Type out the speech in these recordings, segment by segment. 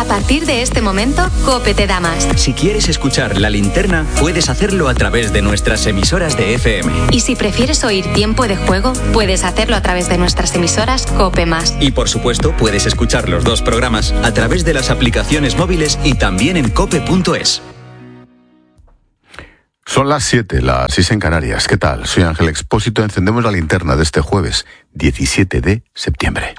partir de este momento, COPE te da más. Si quieres escuchar La Linterna, puedes hacerlo a través de nuestras emisoras de FM. Y si prefieres oír Tiempo de Juego, puedes hacerlo a través de nuestras emisoras COPE+. Y por supuesto, puedes escuchar los dos programas a través de las aplicaciones móviles y también en cope.es. Son las 7, las 6 en Canarias. ¿Qué tal? Soy Ángel Expósito. Encendemos la linterna de este jueves, 17 de septiembre.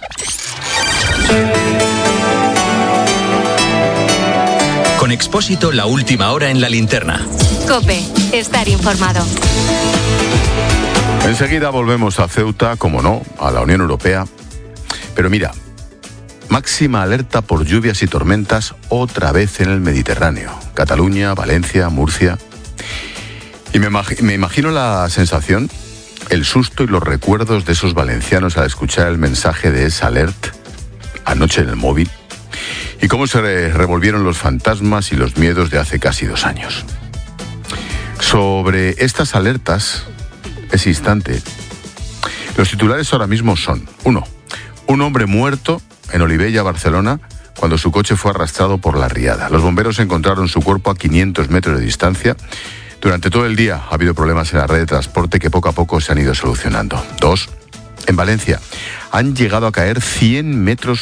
Con Expósito, la última hora en la linterna. COPE, estar informado. Enseguida volvemos a Ceuta, como no, a la Unión Europea. Pero mira, máxima alerta por lluvias y tormentas otra vez en el Mediterráneo. Cataluña, Valencia, Murcia. Y me imagino la sensación, el susto y los recuerdos de esos valencianos al escuchar el mensaje de esa alert anoche en el móvil. Y cómo se revolvieron los fantasmas y los miedos de hace casi 2 años. Sobre estas alertas, ese instante, los titulares ahora mismo son: 1. Un hombre muerto en Olivella, Barcelona, cuando su coche fue arrastrado por la riada. Los bomberos encontraron su cuerpo a 500 metros de distancia. Durante todo el día ha habido problemas en la red de transporte que poco a poco se han ido solucionando. 2. En Valencia han llegado a caer 100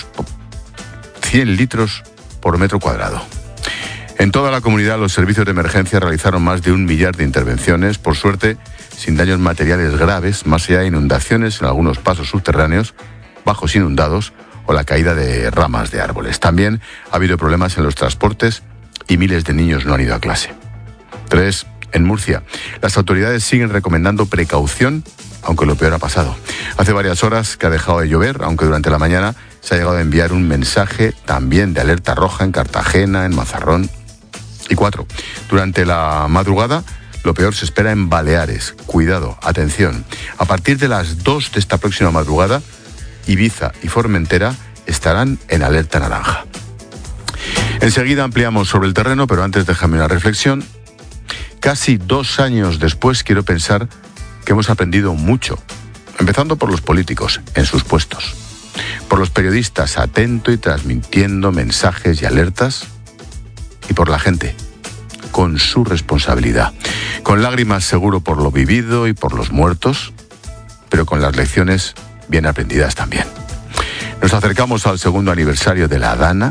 litros por metro cuadrado. En toda la comunidad los servicios de emergencia realizaron más de 1 millar de intervenciones, por suerte sin daños materiales graves, más allá de inundaciones en algunos pasos subterráneos, bajos inundados o la caída de ramas de árboles. También ha habido problemas en los transportes y miles de niños no han ido a clase. 3. En Murcia, las autoridades siguen recomendando precaución, aunque lo peor ha pasado. Hace varias horas que ha dejado de llover, aunque durante la mañana se ha llegado a enviar un mensaje también de alerta roja en Cartagena, en Mazarrón. Y 4. Durante la madrugada, lo peor se espera en Baleares. Cuidado, atención. A partir de las 2 de esta próxima madrugada, Ibiza y Formentera estarán en alerta naranja. Enseguida ampliamos sobre el terreno, pero antes déjame una reflexión. Casi 2 años después quiero pensar que hemos aprendido mucho, empezando por los políticos en sus puestos, por los periodistas atentos y transmitiendo mensajes y alertas, y por la gente, con su responsabilidad, con lágrimas seguro por lo vivido y por los muertos, pero con las lecciones bien aprendidas también. Nos acercamos al 2º aniversario de la Dana,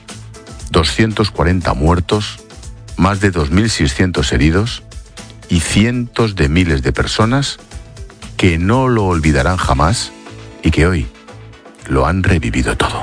240 muertos, más de 2.600 heridos y cientos de miles de personas que no lo olvidarán jamás y que hoy lo han revivido todo.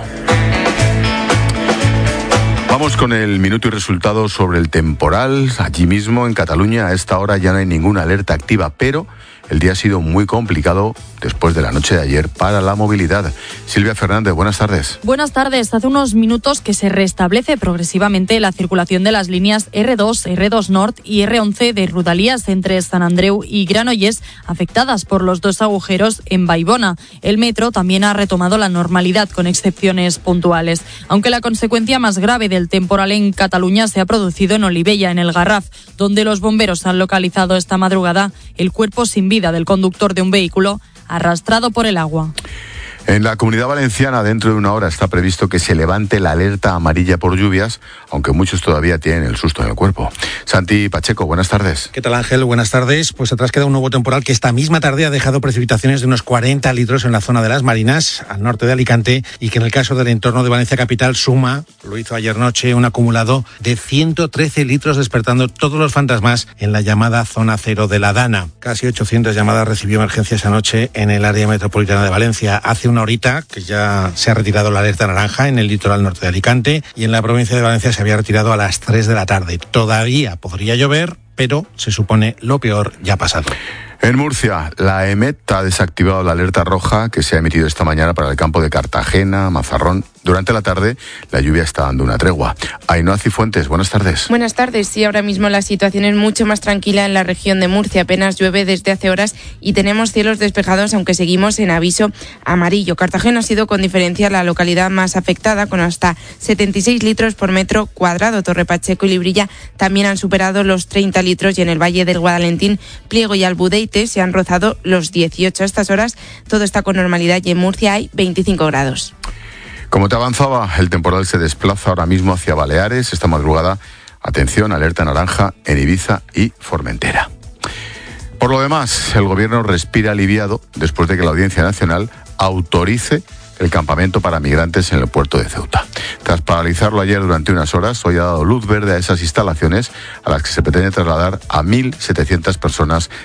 Vamos con el minuto y resultados sobre el temporal. Allí mismo, en Cataluña, a esta hora ya no hay ninguna alerta activa, pero el día ha sido muy complicado después de la noche de ayer para la movilidad. Silvia Fernández, buenas tardes. Buenas tardes. Hace unos minutos que se restablece progresivamente la circulación de las líneas R2, R2 Nord y R11 de Rodalies entre Sant Andreu y Granollers, afectadas por los 2 agujeros en Vallbona. El metro también ha retomado la normalidad, con excepciones puntuales. Aunque la consecuencia más grave del temporal en Cataluña se ha producido en Olivella, en el Garraf, donde los bomberos han localizado esta madrugada el cuerpo sin vida del conductor de un vehículo arrastrado por el agua. En la Comunidad Valenciana, dentro de 1 hora, está previsto que se levante la alerta amarilla por lluvias, aunque muchos todavía tienen el susto en el cuerpo. Santi Pacheco, buenas tardes. ¿Qué tal, Ángel? Buenas tardes. Pues atrás queda un nuevo temporal que esta misma tarde ha dejado precipitaciones de unos 40 litros en la zona de Las Marinas, al norte de Alicante, y que en el caso del entorno de Valencia capital suma, lo hizo ayer noche, un acumulado de 113 litros, despertando todos los fantasmas en la llamada zona cero de la Dana. Casi 800 llamadas recibió emergencias anoche en el área metropolitana de Valencia. Hace una horita que ya se ha retirado la alerta naranja en el litoral norte de Alicante, y en la provincia de Valencia se había retirado a las 3 de la tarde. Todavía podría llover, pero se supone lo peor ya ha pasado. En Murcia, la EMET ha desactivado la alerta roja que se ha emitido esta mañana para el campo de Cartagena, Mazarrón. Durante la tarde, la lluvia está dando una tregua. Ainhoa Cifuentes, buenas tardes. Buenas tardes. Sí, ahora mismo la situación es mucho más tranquila en la región de Murcia. Apenas llueve desde hace horas y tenemos cielos despejados, aunque seguimos en aviso amarillo. Cartagena ha sido con diferencia la localidad más afectada, con hasta 76 litros por metro cuadrado. Torre Pacheco y Librilla también han superado los 30 litros, y en el Valle del Guadalentín, Pliego y Albudeite se han rozado los 18. A estas horas todo está con normalidad y en Murcia hay 25 grados. Como te avanzaba, el temporal se desplaza ahora mismo hacia Baleares. Esta madrugada, atención, alerta naranja en Ibiza y Formentera. Por lo demás, el gobierno respira aliviado después de que la Audiencia Nacional autorice el campamento para migrantes en el puerto de Ceuta. Tras paralizarlo ayer durante unas horas, hoy ha dado luz verde a esas instalaciones a las que se pretende trasladar a 1.700 personas